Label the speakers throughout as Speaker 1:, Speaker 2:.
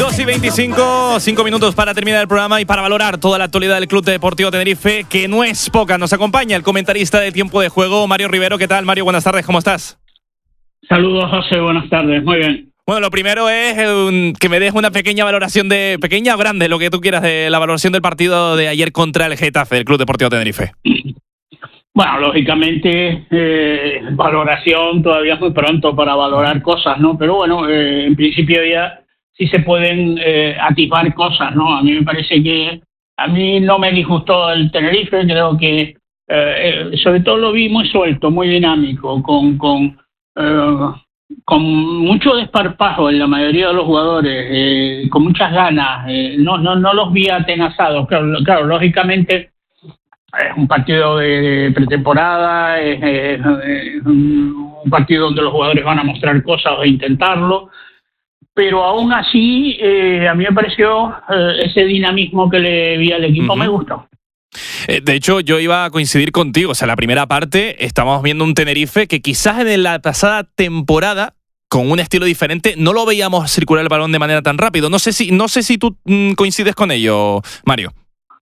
Speaker 1: 2:25, 5 minutos para terminar el programa y para valorar toda la actualidad del Club Deportivo Tenerife, que no es poca. Nos acompaña el comentarista de Tiempo de Juego, Mario Rivero. ¿Qué tal, Mario? Buenas tardes, ¿cómo estás?
Speaker 2: Saludos, José, buenas tardes, muy bien.
Speaker 1: Bueno, lo primero es que me des una pequeña valoración pequeña o grande, lo que tú quieras, de la valoración del partido de ayer contra el Getafe, del Club Deportivo Tenerife.
Speaker 2: Bueno, lógicamente, valoración todavía es muy pronto para valorar cosas, ¿no? Pero bueno, en principio ya sí se pueden atisbar cosas, ¿no? A mí me parece que a mí no me disgustó el Tenerife, creo que sobre todo lo vi muy suelto, muy dinámico, con mucho desparpajo en la mayoría de los jugadores, con muchas ganas, no los vi atenazados. Claro, lógicamente es un partido de pretemporada, es un partido donde los jugadores van a mostrar cosas o intentarlo, pero aún así a mí me pareció ese dinamismo que le vi al equipo, me gustó.
Speaker 1: De hecho, yo iba a coincidir contigo. O sea, la primera parte estábamos viendo un Tenerife que quizás en la pasada temporada, con un estilo diferente, no lo veíamos circular el balón de manera tan rápido. No sé si tú coincides con ello, Mario.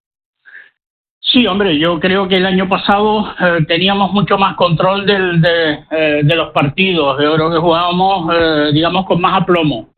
Speaker 2: Sí, hombre, yo creo que el año pasado teníamos mucho más control de los partidos. Yo creo que jugábamos, digamos, con más aplomo,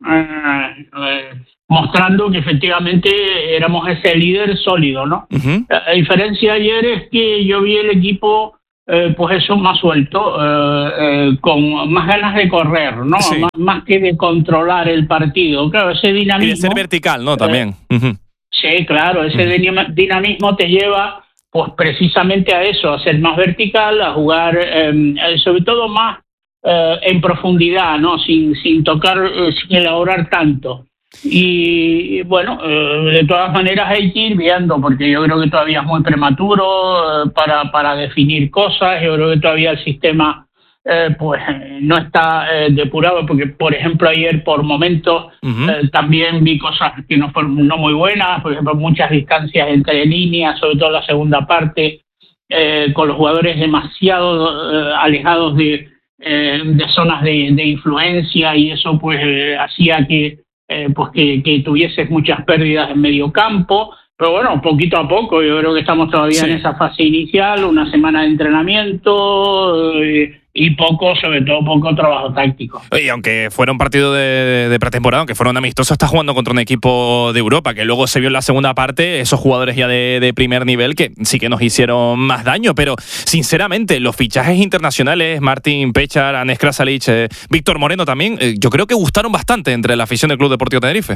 Speaker 2: mostrando que efectivamente éramos ese líder sólido, ¿no? Uh-huh. La diferencia ayer es que yo vi el equipo, pues eso, más suelto, con más ganas de correr, ¿no? Sí. Más que de controlar el partido. Claro, ese dinamismo...
Speaker 1: Y de ser vertical, ¿no? También. Uh-huh.
Speaker 2: Sí, claro, ese dinamismo te lleva pues precisamente a eso, a ser más vertical, a jugar sobre todo más en profundidad, ¿no? Sin tocar, sin elaborar tanto. Y bueno, de todas maneras hay que ir viendo, porque yo creo que todavía es muy prematuro para definir cosas. Yo creo que todavía el sistema pues no está depurado, porque por ejemplo ayer por momentos también vi cosas que no fueron no muy buenas, por ejemplo muchas distancias entre líneas, sobre todo la segunda parte, con los jugadores demasiado alejados de zonas de influencia, y eso pues hacía que tuvieses muchas pérdidas en medio campo. Pero bueno, poquito a poco, yo creo que estamos todavía en esa fase inicial, una semana de entrenamiento y sobre todo poco trabajo táctico.
Speaker 1: Y aunque fuera un partido de pretemporada, aunque fuera un amistoso, está jugando contra un equipo de Europa, que luego se vio en la segunda parte, esos jugadores ya de primer nivel que sí que nos hicieron más daño. Pero sinceramente, los fichajes internacionales, Martin Pechar, Anes Krasalic, Víctor Moreno también, yo creo que gustaron bastante entre la afición del Club Deportivo Tenerife.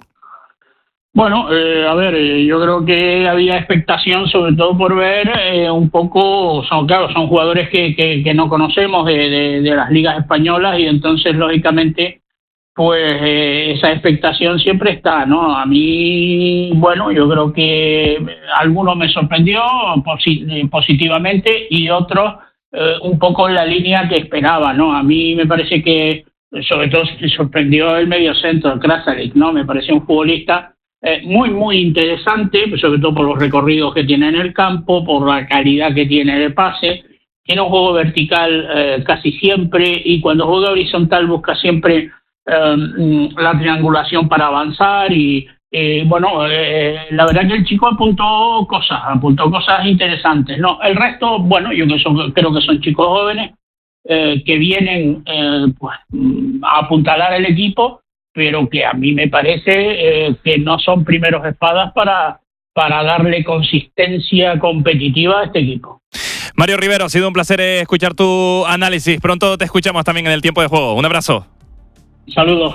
Speaker 2: Bueno, a ver, yo creo que había expectación sobre todo por ver un poco, son jugadores que no conocemos de las ligas españolas, y entonces lógicamente pues esa expectación siempre está, ¿no? A mí, bueno, yo creo que algunos me sorprendió positivamente y otros un poco en la línea que esperaba, ¿no? A mí me parece que sobre todo me sorprendió el mediocentro, el Krasalic, ¿no? Me pareció un futbolista muy interesante, sobre todo por los recorridos que tiene en el campo, por la calidad que tiene de pase. Tiene un juego vertical casi siempre, y cuando juega horizontal busca siempre la triangulación para avanzar. Y la verdad que el chico apuntó cosas interesantes, ¿no? El resto, bueno, creo que son chicos jóvenes que vienen a apuntalar el equipo, pero que a mí me parece que no son primeros espadas para darle consistencia competitiva a este equipo.
Speaker 1: Mario Rivero, ha sido un placer escuchar tu análisis. Pronto te escuchamos también en el Tiempo de Juego. Un abrazo.
Speaker 2: Saludos.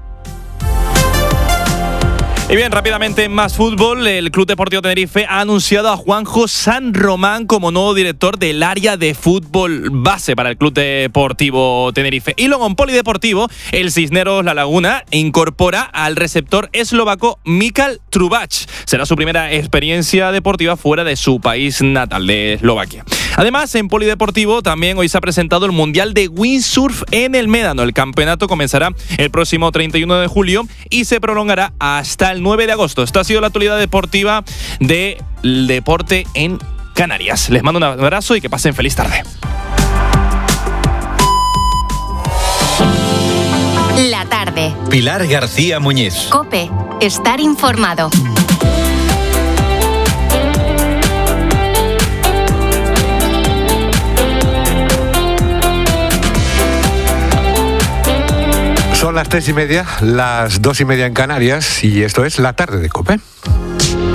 Speaker 1: Y bien, rápidamente en más fútbol, el Club Deportivo Tenerife ha anunciado a Juanjo San Román como nuevo director del área de fútbol base para el Club Deportivo Tenerife. Y luego en polideportivo, el Cisneros La Laguna incorpora al receptor eslovaco Michal Trubac. Será su primera experiencia deportiva fuera de su país natal, de Eslovaquia. Además, en polideportivo también hoy se ha presentado el Mundial de Windsurf en el Médano. El campeonato comenzará el próximo 31 de julio y se prolongará hasta el 9 de agosto. Esta ha sido la actualidad deportiva del deporte en Canarias. Les mando un abrazo y que pasen feliz tarde.
Speaker 3: La tarde. COPE.
Speaker 4: Pilar García Muñiz.
Speaker 3: COPE. Estar informado.
Speaker 5: Son las 3:30, las 2:30 en Canarias, y esto es La Tarde de COPE.